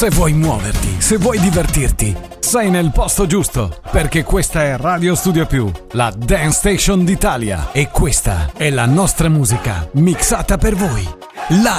Se vuoi muoverti, se vuoi divertirti, sei nel posto giusto, perché questa è Radio Studio Più, la Dance Station d'Italia, e questa è la nostra musica mixata per voi. Live